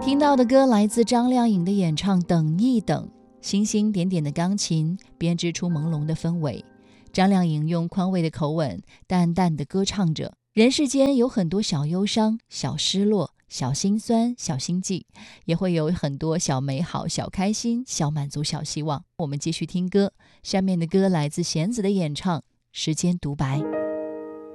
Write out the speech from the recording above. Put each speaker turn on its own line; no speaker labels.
听到的歌来自张靓颖的演唱《等一等》，星星点点的钢琴编织出朦胧的氛围。张靓颖用宽慰的口吻淡淡的歌唱着，人世间有很多小忧伤、小失落、小心酸、小心悸，也会有很多小美好、小开心、小满足、小希望。我们继续听歌，下面的歌来自弦子的演唱《时间独白》。